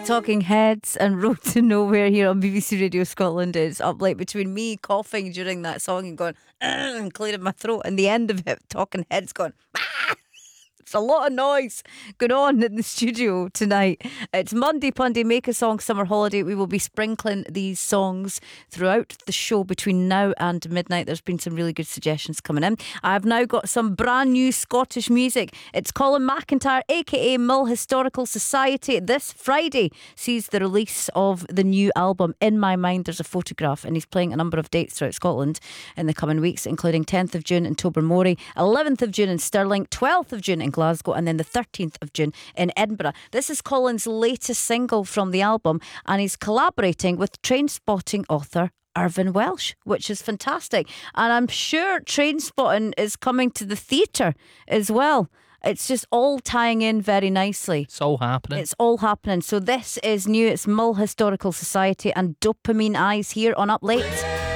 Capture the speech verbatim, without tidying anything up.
Talking Heads and Road to Nowhere here on B B C Radio Scotland. It's up late between me coughing during that song and going and clearing my throat, and the end of it, Talking Heads going ah! It's a lot of noise going on in the studio tonight. It's Monday Punday Make a Song Summer Holiday. We will be sprinkling these songs throughout the show between now and midnight. There's been some really good suggestions coming in. I've now got some brand new Scottish music. It's Colin McIntyre, aka Mull Historical Society. This Friday sees the release of the new album In My Mind. There's a photograph, and he's playing a number of dates throughout Scotland in the coming weeks, including tenth of June in Tobermory, eleventh of June in Stirling, twelfth of June in Glasgow, and then the thirteenth of June in Edinburgh. This is Colin's latest single from the album, and he's collaborating with Trainspotting author Irvine Welsh, which is fantastic. And I'm sure Trainspotting is coming to the theatre as well. It's just all tying in very nicely. It's all happening. It's all happening. So this is new. It's Mull Historical Society and Dopamine Eyes here on Up Late.